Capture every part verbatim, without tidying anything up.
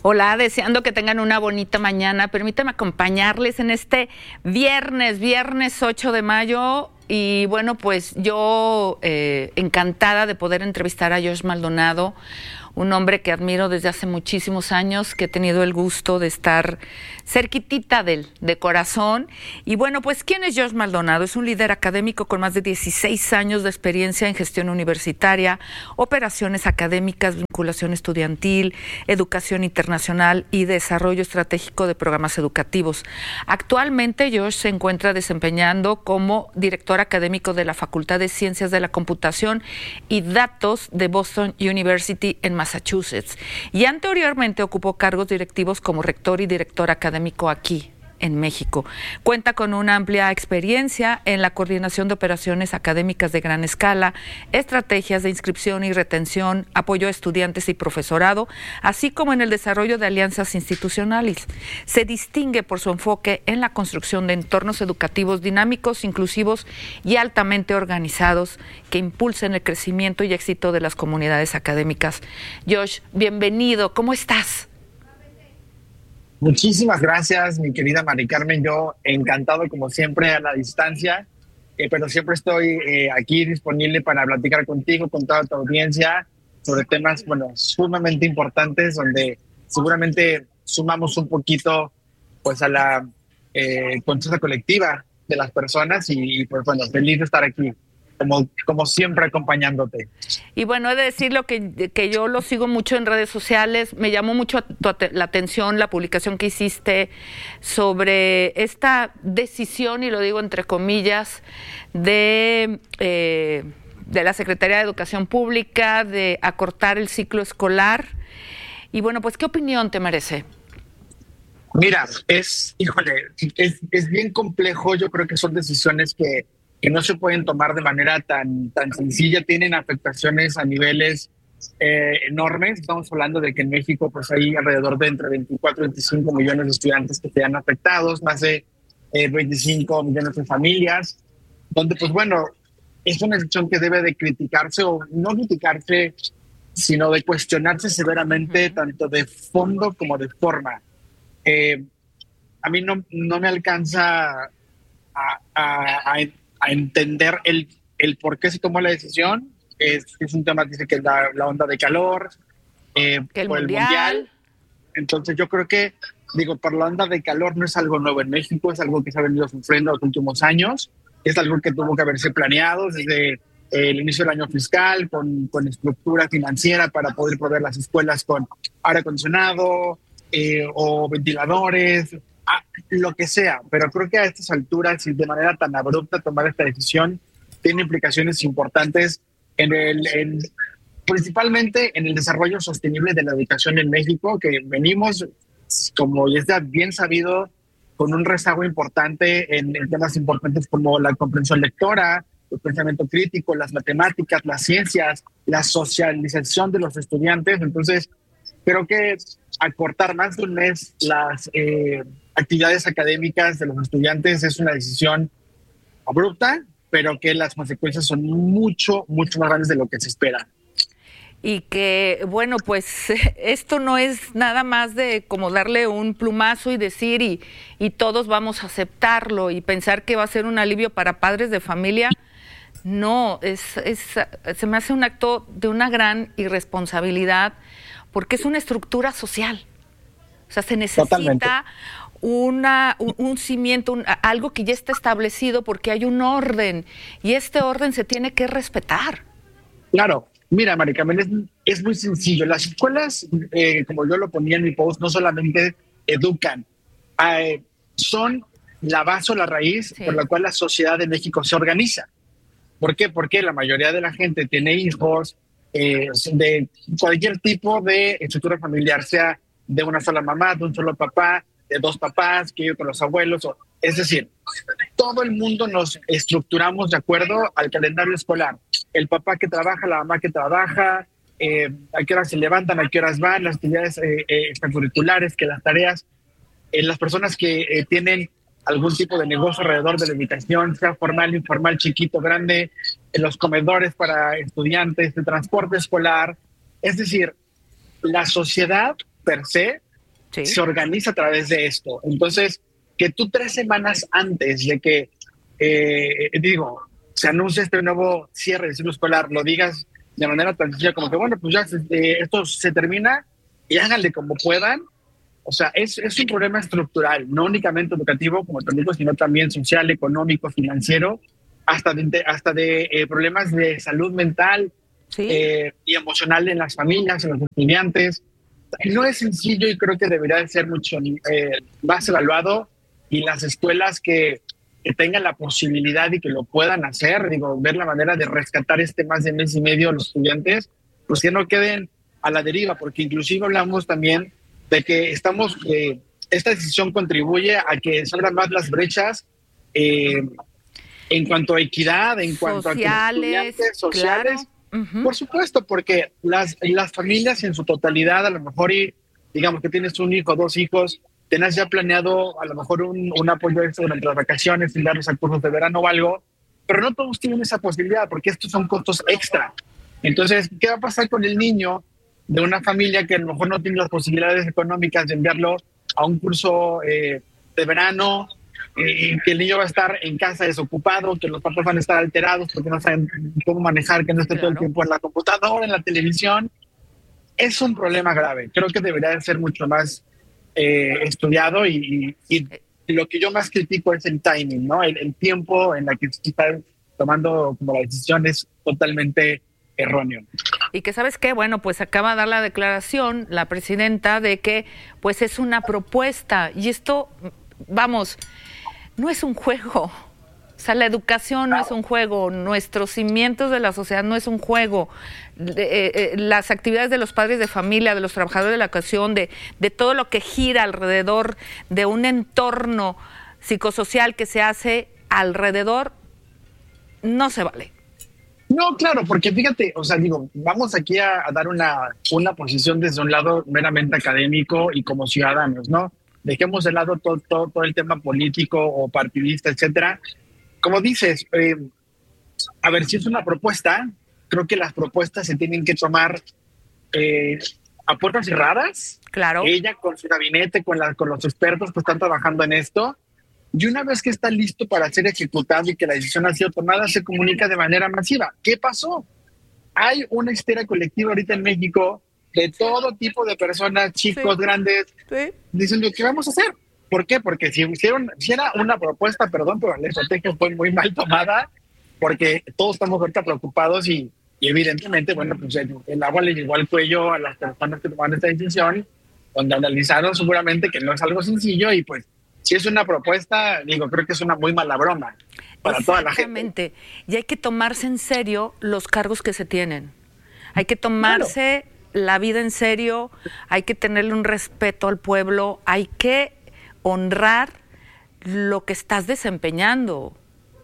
Hola, deseando que tengan una bonita mañana. Permítanme acompañarles en este viernes, viernes ocho de mayo. Y bueno, pues yo eh, encantada de poder entrevistar a Josh Maldonado, un hombre que admiro desde hace muchísimos años, que he tenido el gusto de estar cerquitita de él, de corazón. Y bueno, pues ¿quién es Josh Maldonado? Es un líder académico con más de dieciséis años de experiencia en gestión universitaria, operaciones académicas, vinculación estudiantil, educación internacional y desarrollo estratégico de programas educativos. Actualmente Josh se encuentra desempeñando como director académico de la Facultad de Ciencias de la Computación y Datos de Boston University en Massachusetts, y anteriormente ocupó cargos directivos como rector y director académico aquí en México. Cuenta con una amplia experiencia en la coordinación de operaciones académicas de gran escala, estrategias de inscripción y retención, apoyo a estudiantes y profesorado, así como en el desarrollo de alianzas institucionales. Se distingue por su enfoque en la construcción de entornos educativos dinámicos, inclusivos y altamente organizados que impulsen el crecimiento y éxito de las comunidades académicas. Josh, bienvenido. ¿Cómo estás? Muchísimas gracias, mi querida Mari Carmen. Yo encantado, como siempre, a la distancia, eh, pero siempre estoy eh, aquí disponible para platicar contigo, con toda tu audiencia, sobre temas, bueno, sumamente importantes, donde seguramente sumamos un poquito, pues, a la eh, conciencia colectiva de las personas y, pues, bueno, feliz de estar aquí, como, como siempre, acompañándote. Y bueno, he de decirlo que, que yo lo sigo mucho en redes sociales. Me llamó mucho tu, la atención la publicación que hiciste sobre esta decisión, y lo digo entre comillas, de, eh, de la Secretaría de Educación Pública de acortar el ciclo escolar. Y bueno, pues, ¿qué opinión te merece? Mira, es, híjole, es, es bien complejo. Yo creo que son decisiones que que no se pueden tomar de manera tan, tan sencilla, tienen afectaciones a niveles eh, enormes. Estamos hablando de que en México pues hay alrededor de entre veinticuatro y veinticinco millones de estudiantes que sean afectados, más de eh, veinticinco millones de familias, donde pues bueno, es una decisión que debe de criticarse, o no criticarse, sino de cuestionarse severamente, uh-huh. tanto de fondo como de forma. Eh, a mí no, no me alcanza a, a, a a entender el, el por qué se tomó la decisión. Es, es un tema, dice que es la, la onda de calor, eh, el por mundial. el mundial. Entonces yo creo que, digo, por la onda de calor no es algo nuevo en México, es algo que se ha venido sufriendo los últimos años, es algo que tuvo que haberse planeado desde eh, el inicio del año fiscal, con, con estructura financiera para poder proveer las escuelas con aire acondicionado eh, o ventiladores, lo que sea, pero creo que a estas alturas y de manera tan abrupta tomar esta decisión tiene implicaciones importantes en el, en, principalmente en el desarrollo sostenible de la educación en México, que venimos, como ya está bien sabido, con un rezago importante en, en temas importantes como la comprensión lectora, el pensamiento crítico, las matemáticas, las ciencias, la socialización de los estudiantes. Entonces, creo que acortar más de un mes las eh, actividades académicas de los estudiantes es una decisión abrupta, pero que las consecuencias son mucho, mucho más grandes de lo que se espera. Y que, bueno, pues esto no es nada más de como darle un plumazo y decir y, y todos vamos a aceptarlo y pensar que va a ser un alivio para padres de familia. No, es, es, se me hace un acto de una gran irresponsabilidad, porque es una estructura social. O sea, se necesita una, un, un cimiento, un, algo que ya está establecido, porque hay un orden, y este orden se tiene que respetar. Claro. Mira, Mari Carmen, es, es muy sencillo. Las escuelas, eh, como yo lo ponía en mi post, no solamente educan, eh, son la base o la raíz sí. por la cual la sociedad de México se organiza. ¿Por qué? Porque la mayoría de la gente tiene hijos eh, de cualquier tipo de estructura familiar, sea de una sola mamá, de un solo papá, de dos papás, que yo con los abuelos. O, es decir, todo el mundo nos estructuramos de acuerdo al calendario escolar. El papá que trabaja, la mamá que trabaja, eh, a qué horas se levantan, a qué horas van, las actividades eh, eh, extracurriculares, que las tareas. Eh, las personas que eh, tienen algún tipo de negocio alrededor de la educación, sea formal, informal, chiquito, grande, en los comedores para estudiantes, de transporte escolar. Es decir, la sociedad per se sí. se organiza a través de esto. Entonces, que tú tres semanas antes de que, eh, digo, se anuncie este nuevo cierre del ciclo escolar, lo digas de manera tan sencilla como que, bueno, pues ya eh, esto se termina y háganle como puedan. O sea, es, es un problema estructural, no únicamente educativo, como te digo, sino también social, económico, financiero, hasta de, hasta de eh, problemas de salud mental, ¿sí? eh, y emocional en las familias, en los estudiantes. No es sencillo y creo que debería ser mucho eh, más evaluado, y las escuelas que, que tengan la posibilidad y que lo puedan hacer, digo, ver la manera de rescatar este más de mes y medio a los estudiantes, pues que no queden a la deriva, porque inclusive hablamos también de que estamos, eh, esta decisión contribuye a que se abran más las brechas eh, en cuanto a equidad, en cuanto sociales, a que los estudiantes sociales, claro. uh-huh. Por supuesto, porque las, las familias en su totalidad, a lo mejor, y digamos que tienes un hijo, dos hijos, tenés ya planeado a lo mejor un, un apoyo extra durante las vacaciones, sin darlos a cursos de verano o algo, pero no todos tienen esa posibilidad, porque estos son costos extra. Entonces, ¿qué va a pasar con el niño de una familia que a lo mejor no tiene las posibilidades económicas de enviarlo a un curso eh, de verano, eh, que el niño va a estar en casa desocupado, que los papás van a estar alterados porque no saben cómo manejar, que no esté claro. todo el tiempo en la computadora, en la televisión? Es un problema grave. Creo que debería ser mucho más eh, estudiado y, y, y lo que yo más critico es el timing, ¿no? El, el tiempo en la que se está tomando como la decisión es totalmente erróneo. Y que, ¿sabes qué? Bueno, pues acaba de dar la declaración la presidenta de que pues es una propuesta, y esto, vamos, no es un juego. O sea, la educación no es un juego, nuestros cimientos de la sociedad no es un juego, eh, eh, las actividades de los padres de familia, de los trabajadores de la educación, de, de todo lo que gira alrededor de un entorno psicosocial que se hace alrededor, no se vale. No, claro, porque fíjate, o sea, digo, vamos aquí a, a dar una, una posición desde un lado meramente académico y como ciudadanos, ¿no? Dejemos de lado todo, todo, todo el tema político o partidista, etcétera. Como dices, eh, a ver, si es una propuesta, creo que las propuestas se tienen que tomar eh, a puertas cerradas. Claro. Ella con su gabinete, con, la, con los expertos que están trabajando en esto. Y una vez que está listo para ser ejecutado y que la decisión ha sido tomada, se comunica de manera masiva. ¿Qué pasó? Hay una histeria colectiva ahorita en México de todo tipo de personas, chicos, sí. grandes, sí. diciendo ¿qué vamos a hacer? ¿Por qué? Porque si, hicieron, si era una propuesta, perdón, pero la estrategia fue muy mal tomada, porque todos estamos ahorita preocupados y, y evidentemente, bueno, pues el, el agua le llegó al cuello a las personas que tomaron esta decisión, donde analizaron seguramente que no es algo sencillo y pues si es una propuesta, digo, creo que es una muy mala broma para toda la gente. Exactamente. Y hay que tomarse en serio los cargos que se tienen. Hay que tomarse claro. la vida en serio, hay que tenerle un respeto al pueblo, hay que honrar lo que estás desempeñando.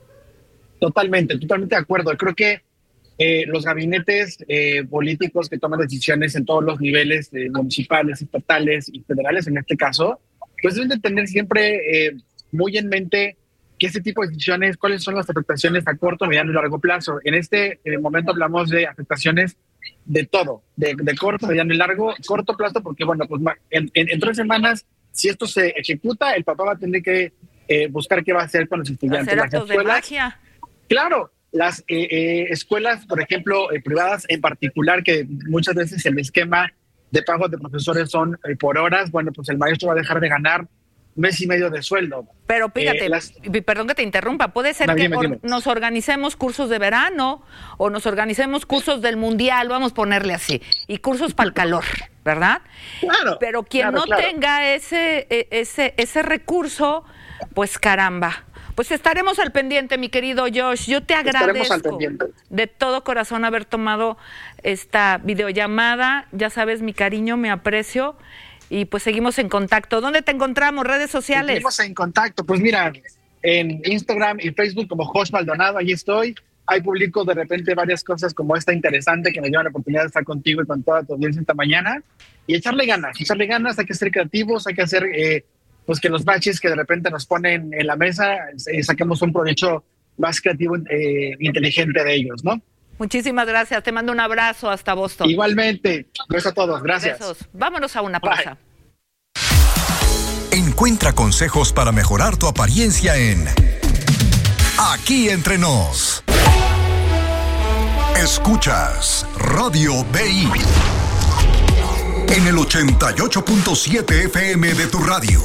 Totalmente, totalmente de acuerdo. Creo que eh, los gabinetes eh, políticos que toman decisiones en todos los niveles eh, municipales, estatales y federales, en este caso, pues deben de tener siempre eh, muy en mente que este tipo de decisiones, cuáles son las afectaciones a corto, mediano y largo plazo. En este eh, momento hablamos de afectaciones de todo, de, de corto, mediano y largo, corto plazo, porque bueno, pues en, en, en tres semanas, si esto se ejecuta, el papá va a tener que eh, buscar qué va a hacer con los estudiantes. Hacer actos de magia. Claro, las eh, eh, escuelas, por ejemplo, eh, privadas en particular, que muchas veces el esquema de pagos de profesores son eh, por horas, bueno, pues el maestro va a dejar de ganar mes y medio de sueldo. Pero fíjate, eh, las... perdón que te interrumpa, puede ser no, que dime, or dime. nos organicemos cursos de verano o nos organicemos cursos del mundial, vamos a ponerle así, y cursos para el calor, ¿verdad? Claro. Pero quien claro, no claro. tenga ese, ese, ese recurso, pues caramba. Pues estaremos al pendiente, mi querido Josh. Yo te agradezco de todo corazón haber tomado esta videollamada. Ya sabes, mi cariño, me aprecio. Y pues seguimos en contacto. ¿Dónde te encontramos? ¿Redes sociales? Seguimos en contacto. Pues mira, en Instagram y Facebook como Josh Maldonado, ahí estoy. Ahí publico de repente varias cosas como esta interesante que me dio la oportunidad de estar contigo y con toda tu audiencia esta mañana. Y echarle ganas, echarle ganas. Hay que ser creativos, hay que hacer... Eh, pues que los baches que de repente nos ponen en la mesa, eh, saquemos un provecho más creativo e eh, inteligente de ellos, ¿no? Muchísimas gracias, te mando un abrazo hasta Boston. Igualmente, besos a todos, gracias. Besos. Vámonos a una pausa. Bye. Encuentra consejos para mejorar tu apariencia en Aquí Entre Nos. Escuchas Radio B I en el ochenta y ocho punto siete F M de tu radio.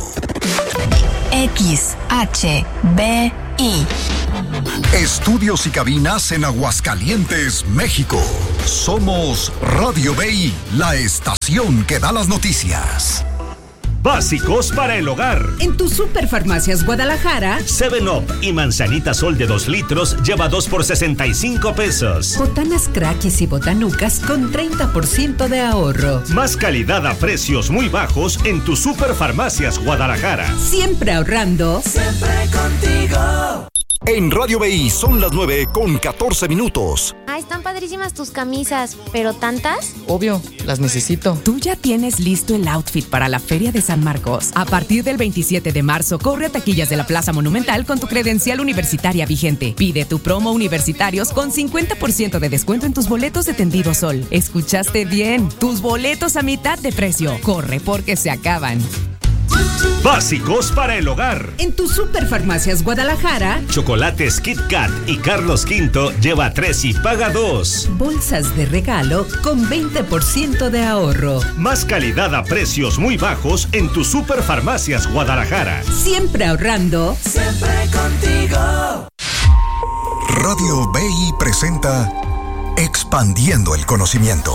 X H B I. Estudios y cabinas en Aguascalientes, México. Somos Radio B I, la estación que da las noticias. Básicos para el hogar. En tu Superfarmacias Guadalajara, seven up y manzanita sol de dos litros lleva dos por sesenta y cinco pesos. botanas crackis y botanucas con treinta por ciento de ahorro. Más calidad a precios muy bajos en tu Superfarmacias Guadalajara. Siempre ahorrando. Siempre contigo. En Radio B I son las nueve con catorce minutos. Ah, están padrísimas tus camisas, ¿pero tantas? Obvio, las necesito. Tú ya tienes listo el outfit para la Feria de San Marcos. A partir del veintisiete de marzo, corre a taquillas de la Plaza Monumental con tu credencial universitaria vigente. Pide tu promo universitarios con cincuenta por ciento de descuento en tus boletos de Tendido Sol. ¿Escuchaste bien? Tus boletos a mitad de precio. Corre porque se acaban. Básicos para el hogar. En tu Superfarmacias Guadalajara, chocolates Kit Kat y Carlos Quinto lleva tres y paga dos. Bolsas de regalo con veinte por ciento de ahorro. Más calidad a precios muy bajos en tu Superfarmacias Guadalajara. Siempre ahorrando. Siempre contigo. Radio B I presenta Expandiendo el Conocimiento.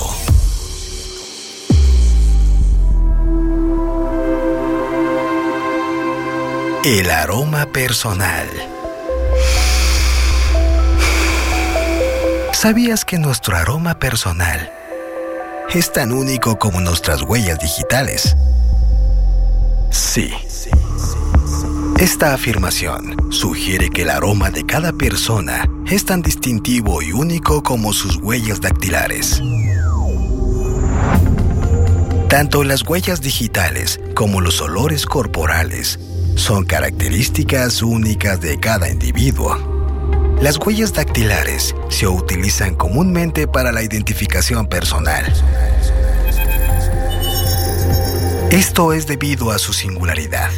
El aroma personal. ¿Sabías que nuestro aroma personal es tan único como nuestras huellas digitales? Sí. Esta afirmación sugiere que el aroma de cada persona es tan distintivo y único como sus huellas dactilares. Tanto las huellas digitales como los olores corporales son características únicas de cada individuo. Las huellas dactilares se utilizan comúnmente para la identificación personal. Esto es debido a su singularidad.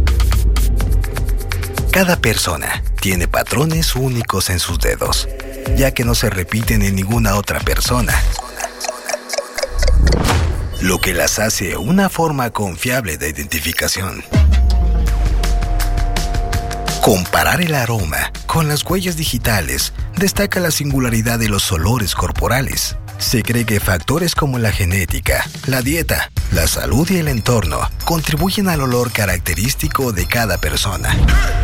Cada persona tiene patrones únicos en sus dedos, ya que no se repiten en ninguna otra persona, lo que las hace una forma confiable de identificación. Comparar el aroma con las huellas digitales destaca la singularidad de los olores corporales. Se cree que factores como la genética, la dieta, la salud y el entorno contribuyen al olor característico de cada persona.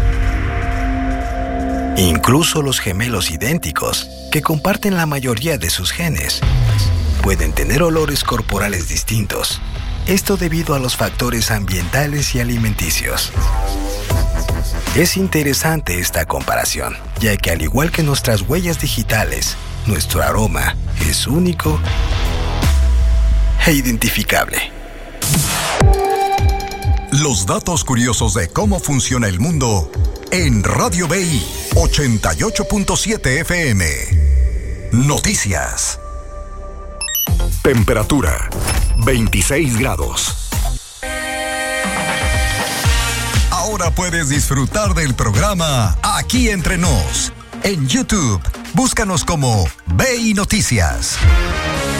Incluso los gemelos idénticos, que comparten la mayoría de sus genes, pueden tener olores corporales distintos. Esto debido a los factores ambientales y alimenticios. Es interesante esta comparación, ya que al igual que nuestras huellas digitales, nuestro aroma es único e identificable. Los datos curiosos de cómo funciona el mundo en Radio B I ochenta y ocho punto siete F M. Noticias. Temperatura veintiséis grados. Ahora puedes disfrutar del programa Aquí Entre Nos. En YouTube, búscanos como B I Noticias.